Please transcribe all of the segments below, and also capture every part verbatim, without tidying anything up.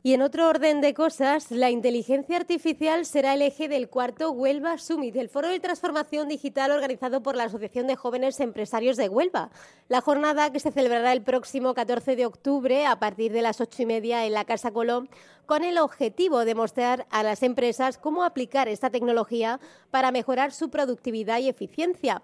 Y en otro orden de cosas, la inteligencia artificial será el eje del cuarto Huelva Summit, el foro de transformación digital organizado por la Asociación de Jóvenes Empresarios de Huelva. La jornada, que se celebrará el próximo catorce de octubre a partir de las ocho y media en la Casa Colón, con el objetivo de mostrar a las empresas cómo aplicar esta tecnología para mejorar su productividad y eficiencia.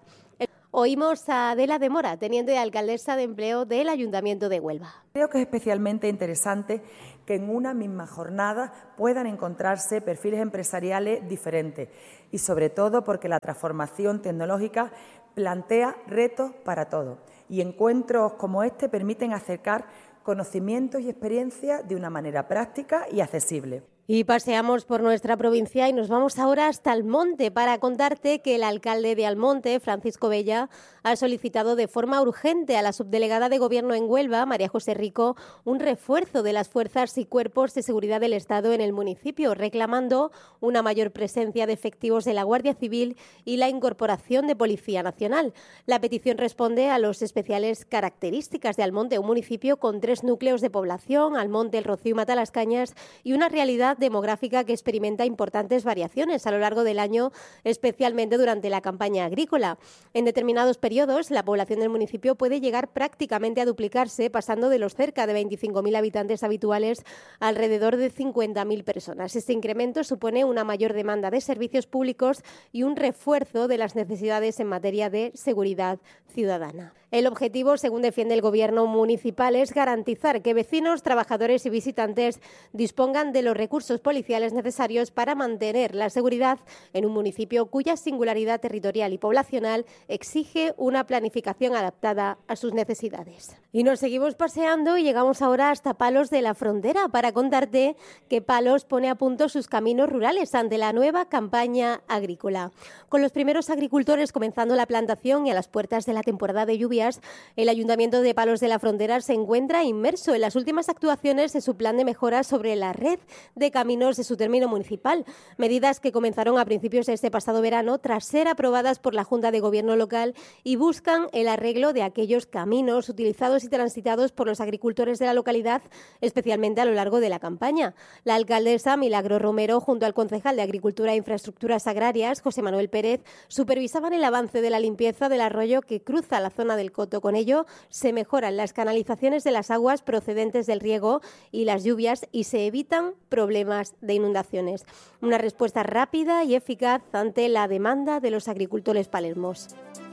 Oímos a Adela de Mora, teniente alcaldesa de empleo del Ayuntamiento de Huelva. Creo que es especialmente interesante que en una misma jornada puedan encontrarse perfiles empresariales diferentes y sobre todo porque la transformación tecnológica plantea retos para todos y encuentros como este permiten acercar conocimientos y experiencias de una manera práctica y accesible. Y paseamos por nuestra provincia y nos vamos ahora hasta Almonte para contarte que el alcalde de Almonte, Francisco Bella, ha solicitado de forma urgente a la subdelegada de Gobierno en Huelva, María José Rico, un refuerzo de las fuerzas y cuerpos de seguridad del Estado en el municipio, reclamando una mayor presencia de efectivos de la Guardia Civil y la incorporación de Policía Nacional. La petición responde a las especiales características de Almonte, un municipio con tres núcleos de población, Almonte, El Rocío y Matalascañas, y una realidad demográfica que experimenta importantes variaciones a lo largo del año, especialmente durante la campaña agrícola. En determinados periodos, la población del municipio puede llegar prácticamente a duplicarse, pasando de los cerca de veinticinco mil habitantes habituales a alrededor de cincuenta mil personas. Este incremento supone una mayor demanda de servicios públicos y un refuerzo de las necesidades en materia de seguridad ciudadana. El objetivo, según defiende el Gobierno municipal, es garantizar que vecinos, trabajadores y visitantes dispongan de los recursos policiales necesarios para mantener la seguridad en un municipio cuya singularidad territorial y poblacional exige una planificación adaptada a sus necesidades. Y nos seguimos paseando y llegamos ahora hasta Palos de la Frontera para contarte que Palos pone a punto sus caminos rurales ante la nueva campaña agrícola. Con los primeros agricultores comenzando la plantación y a las puertas de la temporada de lluvias, el Ayuntamiento de Palos de la Frontera se encuentra inmerso en las últimas actuaciones de su plan de mejora sobre la red de caminos de su término municipal, medidas que comenzaron a principios de este pasado verano tras ser aprobadas por la Junta de Gobierno local y buscan el arreglo de aquellos caminos utilizados y transitados por los agricultores de la localidad, especialmente a lo largo de la campaña. La alcaldesa Milagro Romero, junto al concejal de Agricultura e Infraestructuras Agrarias, José Manuel Pérez, supervisaban el avance de la limpieza del arroyo que cruza la zona del Coto. Con ello, se mejoran las canalizaciones de las aguas procedentes del riego y las lluvias y se evitan problemas de inundaciones. Una respuesta rápida y eficaz ante la demanda de los agricultores palermos.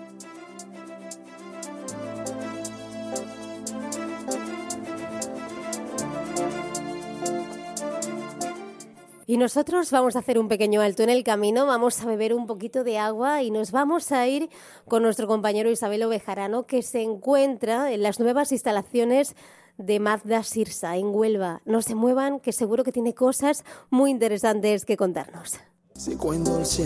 Y nosotros vamos a hacer un pequeño alto en el camino, vamos a beber un poquito de agua y nos vamos a ir con nuestro compañero Isabel Bejarano, que se encuentra en las nuevas instalaciones de Mazda Sirsa en Huelva. No se muevan, que seguro que tiene cosas muy interesantes que contarnos.